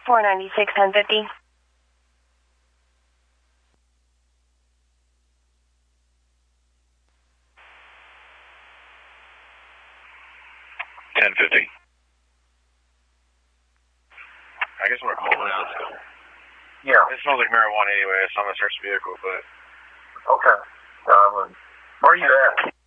496 1050. 1050. I guess we're calling out. Yeah. It smells like marijuana anyway. It's not gonna search the vehicle, but. Okay. Where are you at?